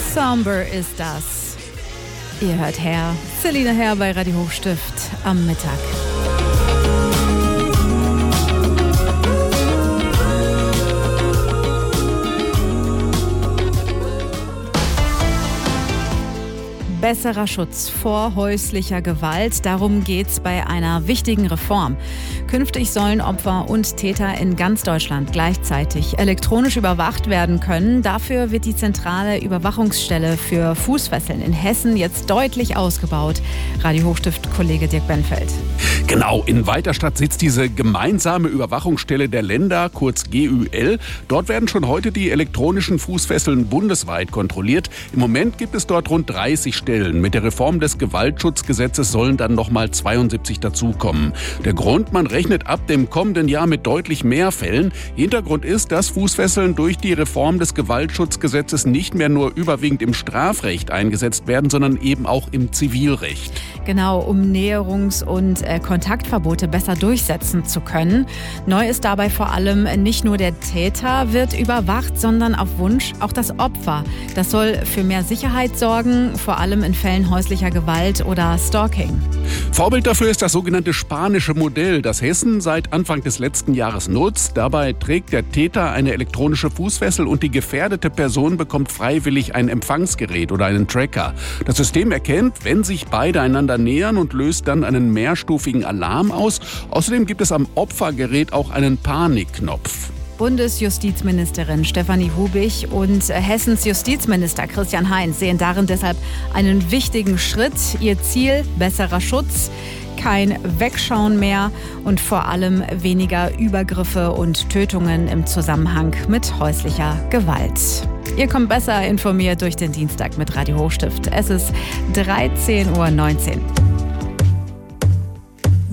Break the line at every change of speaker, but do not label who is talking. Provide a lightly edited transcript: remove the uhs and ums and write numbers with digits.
Somber ist das. Ihr hört Herr, Selina Herr bei Radio Hochstift am Mittag. Besserer Schutz vor häuslicher Gewalt, darum geht's bei einer wichtigen Reform. Künftig sollen Opfer und Täter in ganz Deutschland gleichzeitig elektronisch überwacht werden können. Dafür wird die zentrale Überwachungsstelle für Fußfesseln in Hessen jetzt deutlich ausgebaut. Radio Hochstift-Kollege Dirk Benfeld.
Genau, in Weiterstadt sitzt diese gemeinsame Überwachungsstelle der Länder, kurz GÜL. Dort werden schon heute die elektronischen Fußfesseln bundesweit kontrolliert. Im Moment gibt es dort rund 30 Stellen. Mit der Reform des Gewaltschutzgesetzes sollen dann nochmal 72 dazukommen. Der Grund, man rechnet ab dem kommenden Jahr mit deutlich mehr Fällen. Hintergrund ist, dass Fußfesseln durch die Reform des Gewaltschutzgesetzes nicht mehr nur überwiegend im Strafrecht eingesetzt werden, sondern eben auch im Zivilrecht.
Genau, um Näherungs- und Kontaktverbote besser durchsetzen zu können. Neu ist dabei vor allem nicht nur der Täter wird überwacht, sondern auf Wunsch auch das Opfer. Das soll für mehr Sicherheit sorgen, vor allem in Fällen häuslicher Gewalt oder Stalking.
Vorbild dafür ist das sogenannte spanische Modell, das Hessen seit Anfang des letzten Jahres nutzt. Dabei trägt der Täter eine elektronische Fußfessel und die gefährdete Person bekommt freiwillig ein Empfangsgerät oder einen Tracker. Das System erkennt, wenn sich beide einander nähern und löst dann einen mehrstufigen Alarm aus. Außerdem gibt es am Opfergerät auch einen Panikknopf.
Bundesjustizministerin Stefanie Hubig und Hessens Justizminister Christian Heinz sehen darin deshalb einen wichtigen Schritt. Ihr Ziel: besserer Schutz, kein Wegschauen mehr und vor allem weniger Übergriffe und Tötungen im Zusammenhang mit häuslicher Gewalt. Ihr kommt besser informiert durch den Dienstag mit Radio Hochstift. Es ist 13:19 Uhr.